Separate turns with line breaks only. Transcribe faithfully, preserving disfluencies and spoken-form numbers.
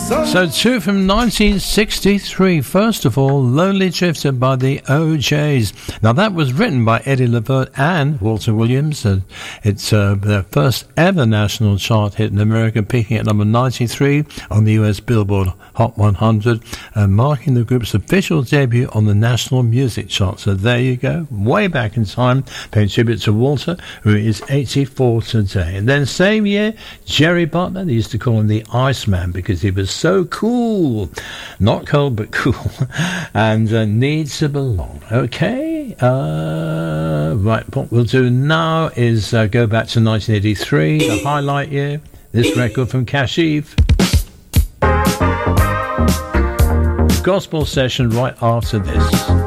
So two from nineteen sixty-three. First of all, Lonely Drifter by the O Js. Now that was written by Eddie Levert and Walter Williams. Uh, it's uh, their first ever national chart hit in America, peaking at number ninety-three on the U S Billboard Hot one hundred, and marking the group's official debut on the national music chart. So there you go, way back in time, paying tribute to Walter, who is eighty-four today. And then same year, Jerry Butler, they used to call him the Iceman because he was so cool, not cold but cool, and uh, Needs to Belong. Okay, uh, right, what we'll do now is uh, go back to nineteen eighty-three, the highlight year, this record from Kashif. Gospel session right after this.